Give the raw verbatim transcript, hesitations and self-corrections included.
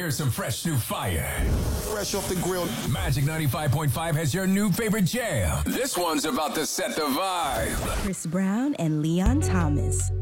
hear some fresh new fire. Fresh off the grill. Magic ninety-five point five has your new favorite jam. This one's about to set the vibe. Chris Brown and Leon Thomas.